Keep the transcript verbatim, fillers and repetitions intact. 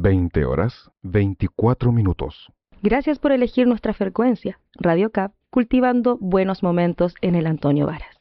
veinte horas, veinticuatro minutos. Gracias por elegir nuestra frecuencia, Radio C A P, cultivando buenos momentos en el Antonio Varas.